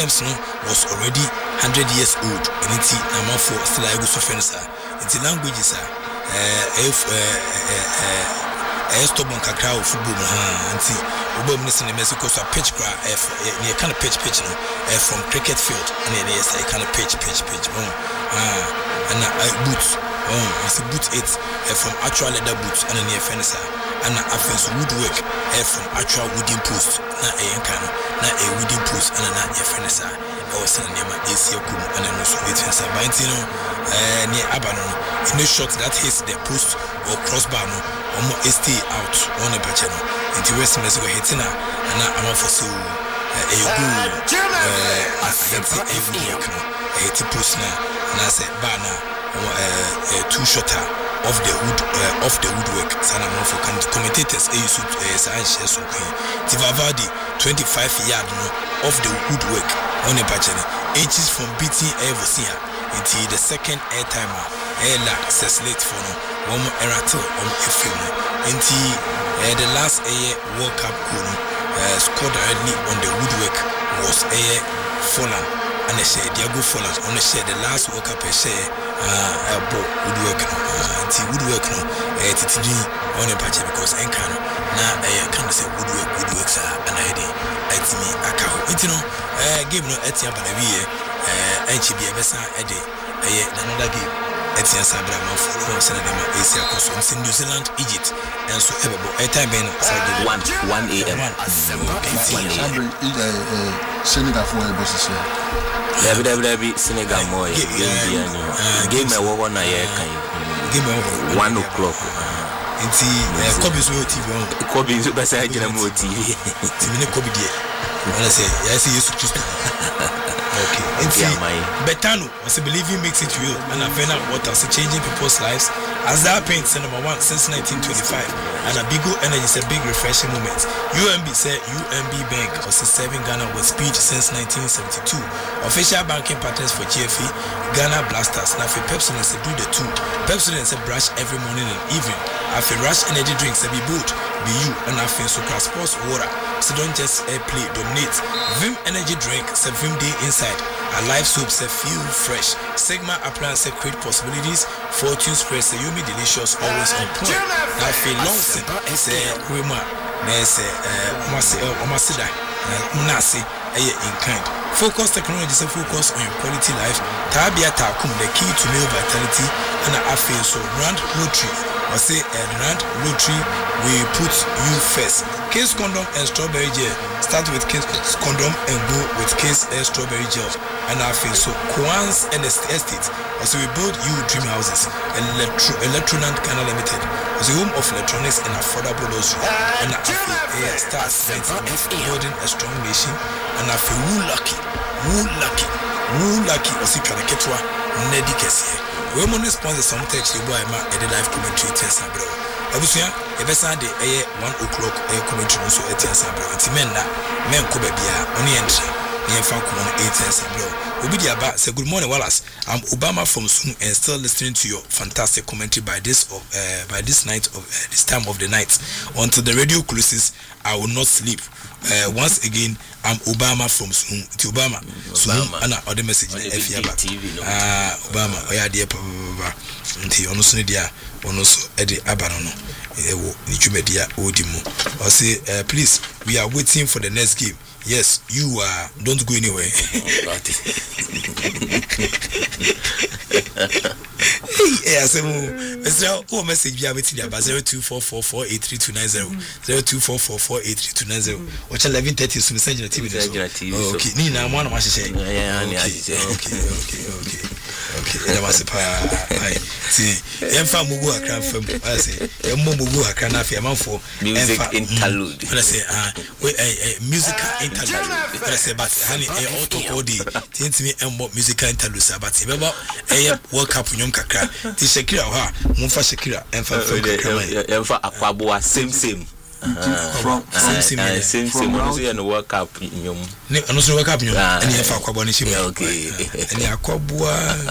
Times no was already 100 years old. And it's a for still I go so fencer. It's a language is stubborn cacao football and see Ubomness in Mexico so pitch cry near kind of pitch no from cricket field and then yes I kind of pitch and boots it's a boot it from actual leather boots and near fencer and offense woodwork from actual wooden post na a wooden post and na a fencer or send near my AC kum and also it fencer by near Abano in a shot that hits the post or crossbar no stay out on a patch into West Mexico hitting and I'm for so a good a hit post now and I said banner a two-shotter of the woodwork Sana for commentators a science Tivavadi 25 yard of the woodwork on a patch ages from beating Evosia into the second air timer air says late for no erato a film into the last World Cup goal scored directly on the woodwork was Folland and Diego Folland on the last World Cup woodwork woodwork no titidi on a patch because enkan na can say woodwork sa and me akaho it no game no etia banawie HB besa another game etia sabra man for Senegal Asia cause in New Zealand Egypt and so everbo time ben 1 AM Senegal for bosses Debbie Senegal more game a war na ye kan game 1 o'clock nti Kobe so TV on Kobe so besa agina mo TV timi ne Kobe die I say yes Jesus Christ okay nti Betano was believing makes it real and Avena Waters changing people's lives as that paints number 1 since 1925 and Abigo Energy is a big refreshing moment. UMB said UMB Bank was serving Ghana with speed since 1972. Official banking partners for GFE, Ghana Blasters. Now for Pepsi said do the two. Pepsi said brush every morning and evening. After Rush Energy drinks be boot, be you and after Super Sports water. So don't just play, dominate. Vim Energy drink, say Vim day inside. A live soap say feel fresh. Sigma appliance say create possibilities. Fortune spread say you me delicious, always on point. Now feel long say Rima, say Omasida, Nasi, in kind. Focus technology say focus on your quality life. Tabia Takum, the key to male vitality and I feel so Rand Rotary. I say Rand Rotary, we put you first. Case condom and strawberry gel. Start with Case condom and go with Case strawberry gel. And I feel so Kwans and Estate. Also we build you dream houses. Electroland Ghana Limited was the home of electronics and affordable luxury. And I feel starts building a strong nation. And I feel who lucky or see kind of ketwa Nedi Kessie. We want to sponsor some text you buy my live commentary test bro. Abusia ebesa de 1 o'clock commentary so etian bro. Ti men ko bia oni entra. Yen fa ko on 8 bro. Obi dia ba say good morning Wallace. I'm Obama from Sun and still listening to your fantastic commentary by this night of this time of the night. Until the radio closes, I will not sleep. Once again, I'm Obama from Sun. Obama. And other message Obama. Oya dia papa. Nti ono so dia ono so e de abano no. Ewo ni dwumedia odimu. O say please we are waiting for the next game. Yes, you are. Don't go anywhere. Hey, I say, oh, message you have it about 0244483290. 0244483290. Watch 11:30 so message on TV. Okay, ni na mwana mashishe. Okay, that was a pie. See, Emfa Mugu Akran from I say, Mugu Akran for music interlude. When I say, musical interlude. When I say, but honey, auto body, tell me musical interlude. But remember, World Cup Nyom Kakra. The Shakira, Mumfa Shakira, Emfa Aquabua, same. From same and World Cup Nyom. No, World Cup Nyom. And Emfa Aquabua, okay. And Aquabua.